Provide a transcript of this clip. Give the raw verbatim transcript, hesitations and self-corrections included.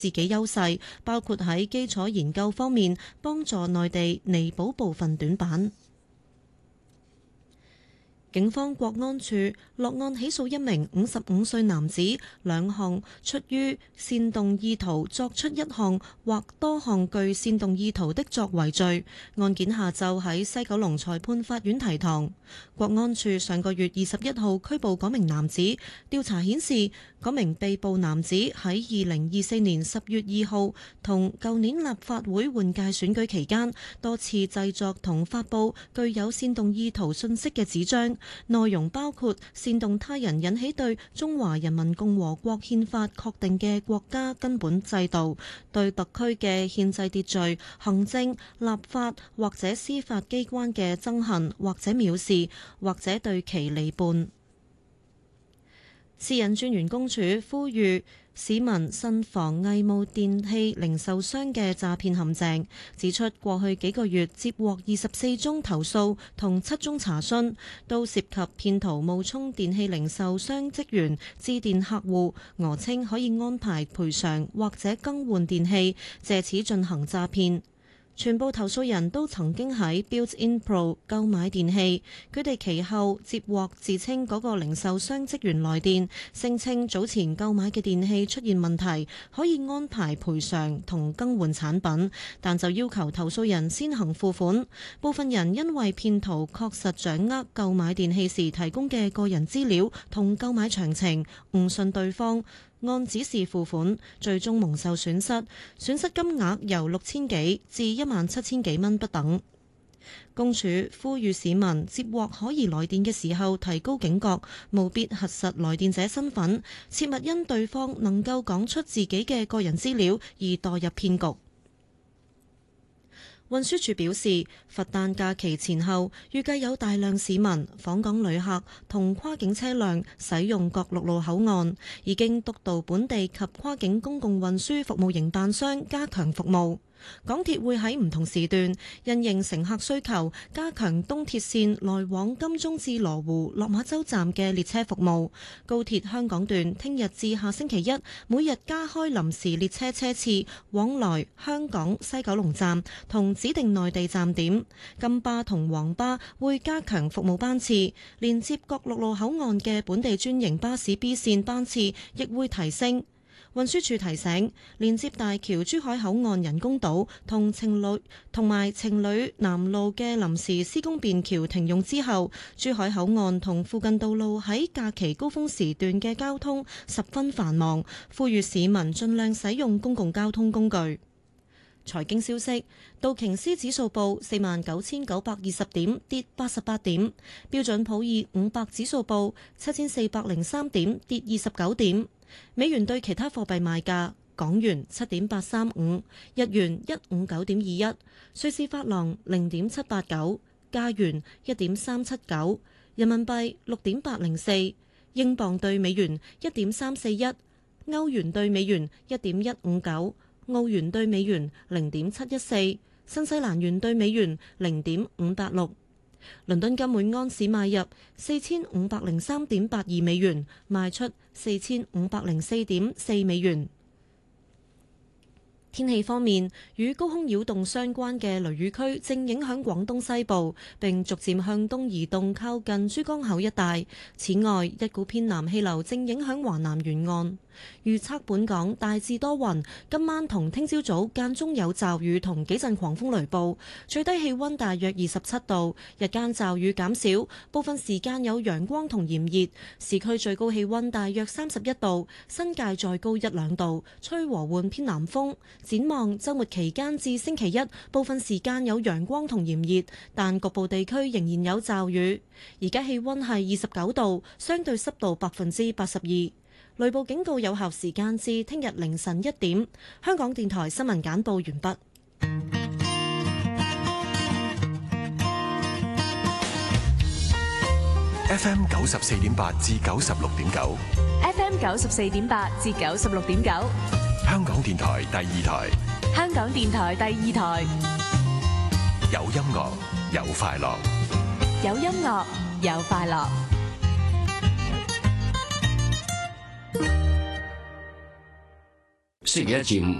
自己優勢，包括喺基礎研究方面幫助內地彌補部分短板。警方國安處落案起訴一名五十五歲男子，兩項出於煽動意圖作出一項或多項具煽動意圖的作為罪。案件下晝喺西九龍裁判法院提堂。國安處上個月二十一號拘捕嗰名男子，調查顯示，嗰名被捕男子喺二零二四年十月二號同舊年立法會換屆選舉期間，多次製作同發布具有煽動意圖信息嘅紙張。內容包括煽動他人引起對中華人民共和國憲法確定嘅國家根本制度、對特區嘅憲制秩序、行政、立法或者司法機關嘅憎恨或者藐視，或者對其離叛。私隱專員公署呼籲市民慎防偽冒電器零售商嘅詐騙陷阱，指出過去幾個月接獲二十四宗投訴同七宗查詢，都涉及騙徒冒充電器零售商職員致電客戶，訛稱可以安排賠償或者更換電器，借此進行詐騙。全部投訴人都曾經喺 Built-in Pro 購買電器，佢哋其後接獲自稱嗰個零售商職員來電，聲稱早前購買嘅電器出現問題，可以安排賠償同更換產品，但就要求投訴人先行付款。部分人因為騙徒確實掌握購買電器時提供嘅個人資料同購買詳情，誤信對方，按指示付款，最終蒙受損失，損失金額由六千幾至一萬七千幾蚊不等。公署呼籲市民接獲可疑來電嘅時候提高警覺，務必核實來電者身份，切勿因對方能夠講出自己嘅個人資料而墮入騙局。運輸署表示，佛誕假期前後，預計有大量市民、訪港旅客同跨境車輛使用各陸路口岸，已經督導本地及跨境公共運輸服務營辦商加強服務。港鐵會喺唔同時段因應乘客需求，加強東鐵線來往金鐘至羅湖、落馬洲站嘅列車服務。高鐵香港段聽日至下星期一，每日加開臨時列車車次，往來香港西九龍站同指定內地站點。金巴同黃巴會加強服務班次，連接各陸路口岸嘅本地專營巴士 B 線班次亦會提升。運輸署提醒，連接大橋珠海口岸人工島同情侶同埋情侶南路嘅臨時施工便橋停用之後，珠海口岸同附近道路喺假期高峰時段嘅交通十分繁忙，呼籲市民盡量使用公共交通工具。財經消息，道瓊斯指數報四萬九千九百二十點，跌八十八點；標準普爾五百指數報七千四百零三點，跌二十九點。美元對其他貨幣賣價：港元七點八三五，日元一五九點二一，瑞士法郎零點七八九，加元一點三七九，人民幣六點八零四，英鎊對美元一點三四一，歐元對美元一點一五九，澳元對美元零點七一四，新西蘭元對美元零點五八六。倫敦金每安士買入四千五百零三點八二美元，賣出四千五百零四點四美元。天氣方面，與高空擾動相關嘅雷雨區正影響廣東西部，並逐漸向東移動，靠近珠江口一帶。此外，一股偏南氣流正影響華南沿岸。預測本港大致多雲，今晚同聽朝早間中有驟雨同幾陣狂風雷暴，最低氣溫大約二十七度，日間驟雨減少，部分時間有陽光同炎熱，市區最高氣溫大約三十一度，新界再高一兩度，吹和緩偏南風。展望週末期間至星期一，部分時間有陽光同炎熱，但局部地區仍然有驟雨。而家氣溫係二十九度，相對濕度百分之八十二。雷暴警告有效時間至聽日凌晨一點。香港電台新聞簡報完畢。 F M 九十四點八至九十六點九。 F M 九十四點八至九十六點九。 香港電台第二台。 香港電台第二台。 有音樂，有快樂。 有音樂，有快樂。 星期一至五